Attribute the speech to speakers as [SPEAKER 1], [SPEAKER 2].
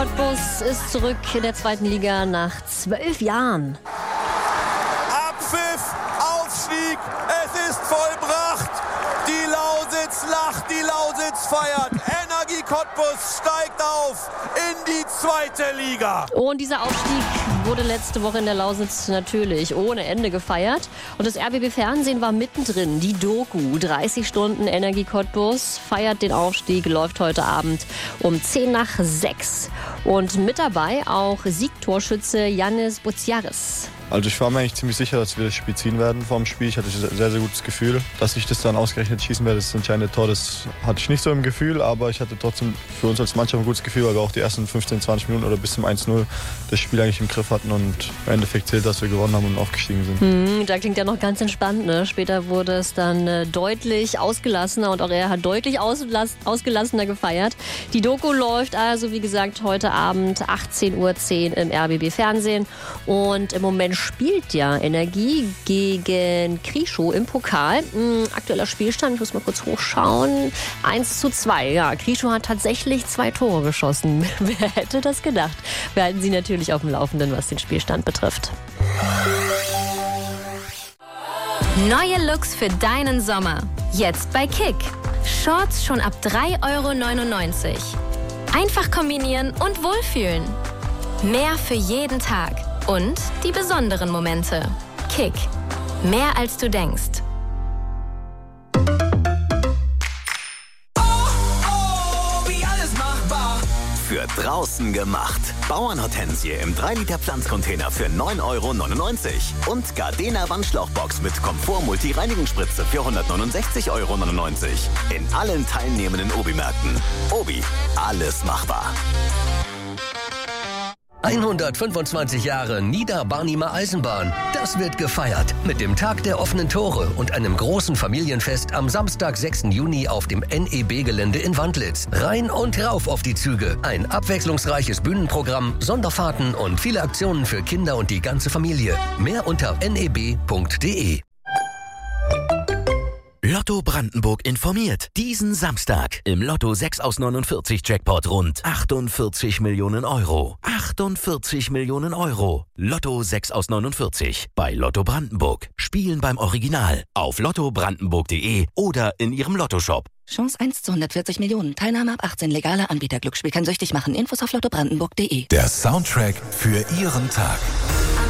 [SPEAKER 1] Cottbus ist zurück in der zweiten Liga nach 12 Jahren.
[SPEAKER 2] Abpfiff, Aufstieg, es ist vollbracht. Die Lausitz lacht, die Lausitz feiert. Energie Cottbus steigt auf in die zweite Liga.
[SPEAKER 1] Und dieser Aufstieg wurde letzte Woche in der Lausitz natürlich ohne Ende gefeiert. Und das RBB Fernsehen war mittendrin. Die Doku 30 Stunden Energie Cottbus feiert den Aufstieg, läuft heute Abend um 10:06. Und mit dabei auch Siegtorschütze Yannis Boutsiaris.
[SPEAKER 3] Also ich war mir eigentlich ziemlich sicher, dass wir das Spiel ziehen werden vor dem Spiel. Ich hatte ein sehr, sehr gutes Gefühl. Dass ich das dann ausgerechnet schießen werde, das entscheidende Tor, das hatte ich nicht so im Gefühl. Aber ich hatte trotzdem für uns als Mannschaft ein gutes Gefühl, weil wir auch die ersten 15, 20 Minuten oder bis zum 1:0 das Spiel eigentlich im Griff hatten. Und im Endeffekt zählt, dass wir gewonnen haben und aufgestiegen sind.
[SPEAKER 1] Da klingt ja noch ganz entspannt, ne? Später wurde es dann deutlich ausgelassener und auch er hat deutlich ausgelassener gefeiert. Die Doku läuft also, wie gesagt, heute Abend 18:10 Uhr im RBB Fernsehen. Und im Moment spielt ja Energie gegen Krieschow im Pokal. Aktueller Spielstand, ich muss mal kurz hochschauen. 1:2. Ja, Krieschow hat tatsächlich 2 Tore geschossen. Wer hätte das gedacht? Wir halten Sie natürlich auf dem Laufenden, was den Spielstand betrifft.
[SPEAKER 4] Neue Looks für deinen Sommer. Jetzt bei Kick. Shorts schon ab 3,99 €. Einfach kombinieren und wohlfühlen. Mehr für jeden Tag. Und die besonderen Momente. Kick. Mehr als du denkst.
[SPEAKER 5] Wie alles machbar. Für draußen gemacht. Bauernhortensie im 3-Liter Pflanzcontainer für 9,99 € und Gardena Wandschlauchbox mit Komfort-Multi-Reinigungsspritze für 169,99 € in allen teilnehmenden Obi-Märkten. Obi, alles machbar.
[SPEAKER 6] 125 Jahre Niederbarnimer Eisenbahn. Das wird gefeiert mit dem Tag der offenen Tore und einem großen Familienfest am Samstag, 6. Juni auf dem NEB-Gelände in Wandlitz. Rein und rauf auf die Züge. Ein abwechslungsreiches Bühnenprogramm, Sonderfahrten und viele Aktionen für Kinder und die ganze Familie. Mehr unter neb.de.
[SPEAKER 7] Lotto Brandenburg informiert. Diesen Samstag im Lotto 6 aus 49 Jackpot rund 48 Millionen Euro. 48 Millionen Euro. Lotto 6 aus 49 bei Lotto Brandenburg. Spielen beim Original auf lottobrandenburg.de oder in Ihrem Lottoshop.
[SPEAKER 8] Chance 1 zu 140 Millionen. Teilnahme ab 18. Legaler Anbieter. Glücksspiel kann süchtig machen. Infos auf lottobrandenburg.de.
[SPEAKER 9] Der Soundtrack für Ihren Tag.